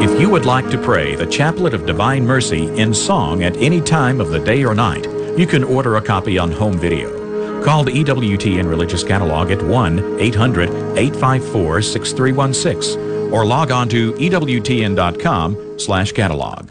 If you would like to pray the Chaplet of Divine Mercy in song at any time of the day or night, you can order a copy on home video. Call the EWTN Religious Catalog at 1-800-854-6316 or log on to EWTN.com/catalog.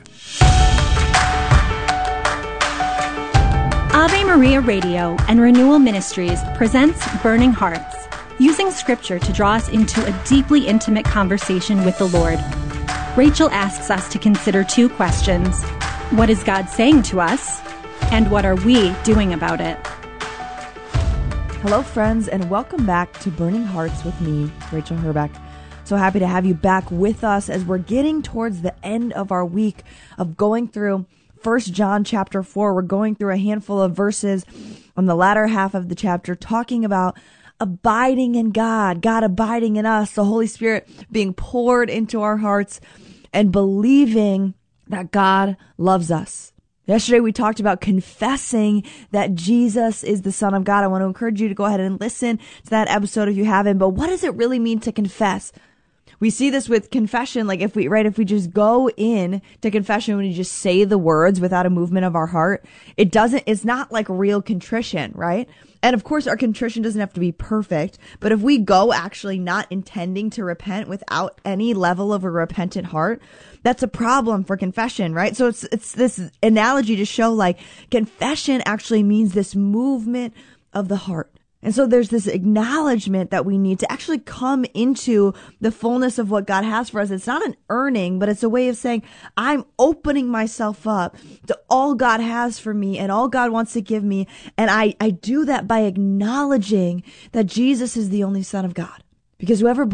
Ave Maria Radio and Renewal Ministries presents Burning Hearts, using Scripture to draw us into a deeply intimate conversation with the Lord. Rachel asks us to consider two questions. What is God saying to us? And what are we doing about it? Hello, friends, and welcome back to Burning Hearts with me, Rachel Herbeck. So happy to have you back with us as we're getting towards the end of our week of going through 1 John chapter 4. We're going through a handful of verses on the latter half of the chapter talking about abiding in God, God abiding in us, the Holy Spirit being poured into our hearts, and believing that God loves us. Yesterday, we talked about confessing that Jesus is the Son of God. I want to encourage you to go ahead and listen to that episode if you haven't. But what does it really mean to confess? We see this with confession, like if we just go in to confession when you just say the words without a movement of our heart, it's not like real contrition, right? And of course, our contrition doesn't have to be perfect, but if we go actually not intending to repent without any level of a repentant heart, that's a problem for confession, right? So it's this analogy to show like confession actually means this movement of the heart. And so there's this acknowledgement that we need to actually come into the fullness of what God has for us. It's not an earning, but it's a way of saying, I'm opening myself up to all God has for me and all God wants to give me. And I do that by acknowledging that Jesus is the only Son of God. Because whoever